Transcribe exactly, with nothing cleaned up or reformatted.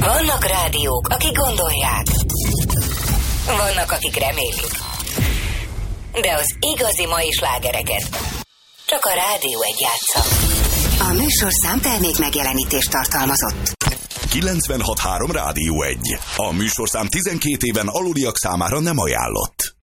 Vannak rádiók, akik gondolják. Vannak, akik remélik. De az igazi mai slágereket csak a Rádió egy játsza. A műsorszám termék megjelenítést tartalmazott. kilencvenhat három Rádió egy. A műsorszám tizenkét éven aluliak számára nem ajánlott.